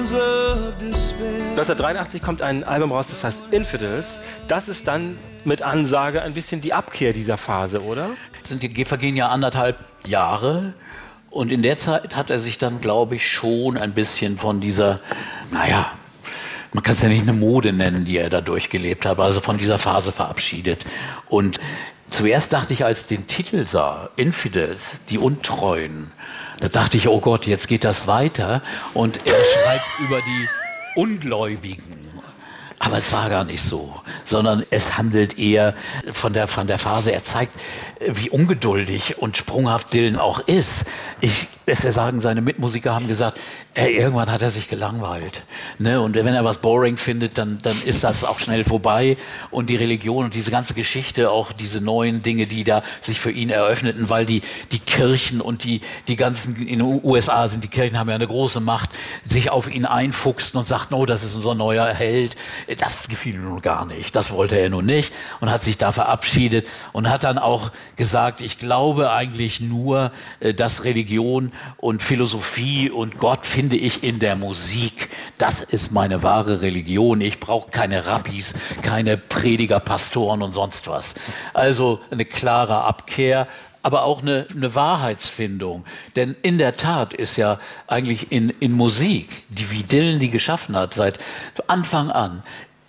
1983 kommt ein Album raus, das heißt Infidels. Das ist dann mit Ansage ein bisschen die Abkehr dieser Phase, oder? Vergehen ja 1,5 Jahre. Und in der Zeit hat er sich dann, glaube ich, schon ein bisschen von dieser, naja, man kann es ja nicht eine Mode nennen, die er da durchgelebt hat, also von dieser Phase verabschiedet. Und zuerst dachte ich, als ich den Titel sah, Infidels, die Untreuen, da dachte ich, oh Gott, jetzt geht das weiter. Und er schreibt über die Ungläubigen. Aber es war gar nicht so, sondern es handelt eher von der Phase. Er zeigt, wie ungeduldig und sprunghaft Dylan auch ist. Seine Mitmusiker haben gesagt, irgendwann hat er sich gelangweilt. Ne? Und wenn er was boring findet, dann ist das auch schnell vorbei. Und die Religion und diese ganze Geschichte, auch diese neuen Dinge, die da sich für ihn eröffneten, weil die Kirchen und die ganzen, in den USA die Kirchen haben ja eine große Macht, sich auf ihn einfuchsten und sagten, oh, das ist unser neuer Held. Das gefiel ihm nun gar nicht. Das wollte er nun nicht und hat sich da verabschiedet und hat dann auch gesagt, ich glaube eigentlich nur, dass Religion und Philosophie und Gott finde ich in der Musik. Das ist meine wahre Religion. Ich brauche keine Rabbis, keine Prediger, Pastoren und sonst was. Also eine klare Abkehr, aber auch eine Wahrheitsfindung. Denn in der Tat ist ja eigentlich in Musik, wie Dylan die geschaffen hat, seit Anfang an,